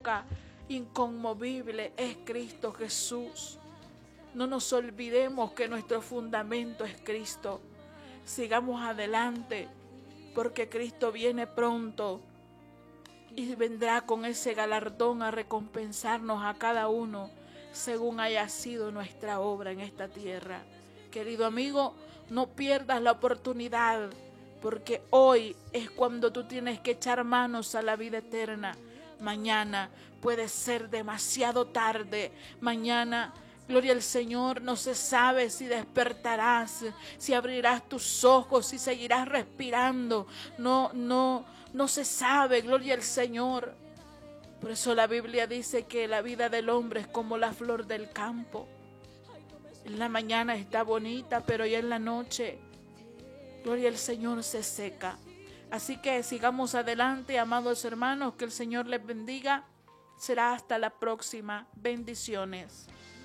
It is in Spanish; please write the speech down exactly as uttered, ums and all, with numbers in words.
roca inconmovible es Cristo Jesús. No nos olvidemos que nuestro fundamento es Cristo. Sigamos adelante, porque Cristo viene pronto y vendrá con ese galardón a recompensarnos a cada uno según haya sido nuestra obra en esta tierra. Querido amigo, no pierdas la oportunidad, porque hoy es cuando tú tienes que echar manos a la vida eterna. Mañana puede ser demasiado tarde. Mañana, gloria al Señor, no se sabe si despertarás, si abrirás tus ojos, si seguirás respirando. No, no, no se sabe, gloria al Señor. Por eso la Biblia dice que la vida del hombre es como la flor del campo. En la mañana está bonita, pero ya en la noche, gloria al Señor, se seca. Así que sigamos adelante, amados hermanos, que el Señor les bendiga. Será hasta la próxima. Bendiciones.